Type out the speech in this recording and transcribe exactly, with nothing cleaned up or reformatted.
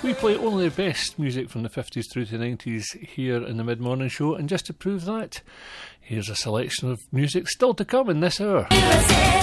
We play only the best music from the fifties through to the nineties here in the Mid-Morning Show, and just to prove that, here's a selection of music still to come in this hour.